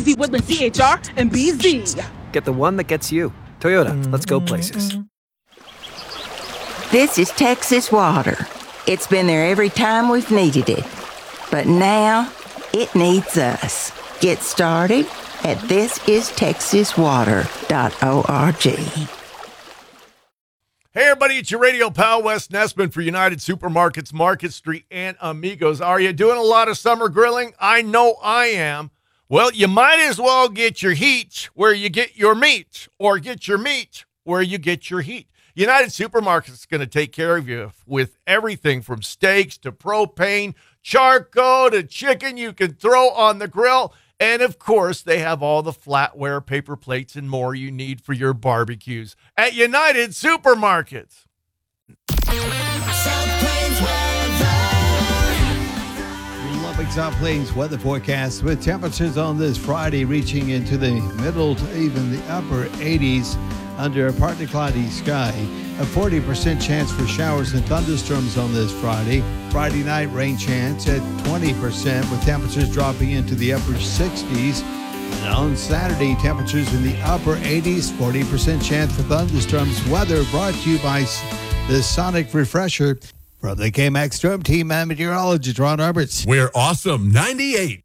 Easy Woodland CHR and BZ. Get the one that gets you. Toyota, let's go places. This is Texas Water. It's been there every time we've needed it. But now, it needs us. Get started at thisistexaswater.org. Hey, everybody, it's your radio pal, Wes Nessman for United Supermarkets, Market Street, and Amigos. Are you doing a lot of summer grilling? I know I am. Well, you might as well get your heat where you get your meat, or get your meat where you get your heat. United Supermarkets is going to take care of you with everything from steaks to propane, charcoal to chicken you can throw on the grill. And, of course, they have all the flatware, paper plates, and more you need for your barbecues at United Supermarkets. South Plains weather. Lubbock South Plains weather forecast with temperatures on this Friday reaching into the middle to even the upper 80s under a partly cloudy sky. A 40% chance for showers and thunderstorms on this Friday. Friday night rain chance at 20% with temperatures dropping into the upper 60s. And on Saturday, temperatures in the upper 80s, 40% chance for thunderstorms. Weather brought to you by the Sonic Refresher. From the KMAX Storm Team, I'm meteorologist Ron Roberts. We're awesome. 98.